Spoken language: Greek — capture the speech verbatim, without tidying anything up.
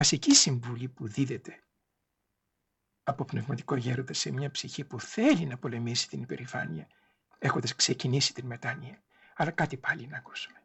βασική συμβουλή που δίδεται από πνευματικό γέροντα σε μια ψυχή που θέλει να πολεμήσει την υπερηφάνεια, έχοντας ξεκινήσει την μετάνοια. Αλλά κάτι πάλι να ακούσουμε.